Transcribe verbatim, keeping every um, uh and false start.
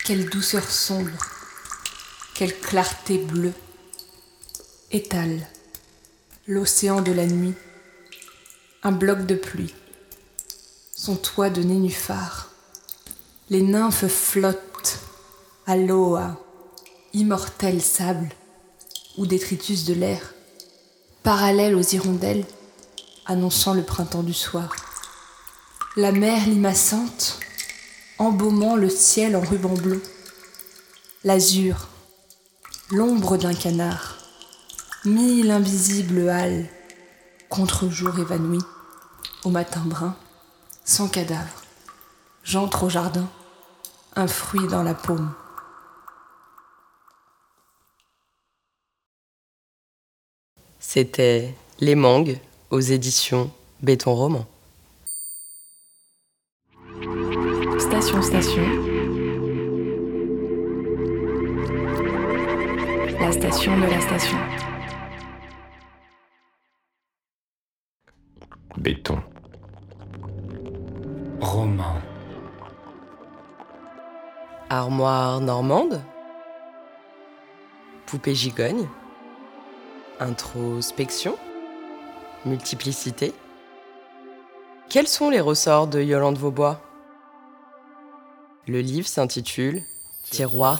Quelle douceur sombre, quelle clarté bleue étale l'océan de la nuit, un bloc de pluie, son toit de nénuphar. Les nymphes flottent, aloha, immortel sable ou détritus de l'air, parallèle aux hirondelles, annonçant le printemps du soir. La mer limaçante, embaumant le ciel en ruban bleu. L'azur, l'ombre d'un canard, mille invisibles halles, contre-jour évanoui, au matin brun, sans cadavre. J'entre au jardin, un fruit dans la paume. C'était Les Mangues aux éditions Béton Roman. Station Station. La station de la station. Béton. Roman. Armoire normande. Poupée gigogne. Introspection. Multiplicité. Quels sont les ressorts de Yolande Vaubois ? Le livre s'intitule Tiroir